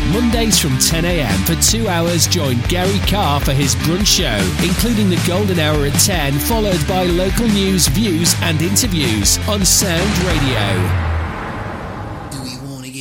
Mondays from 10 a.m. For 2 hours, join Gary Carr for his brunch show, including the golden hour at 10, followed by local news, views and interviews on Sound Radio.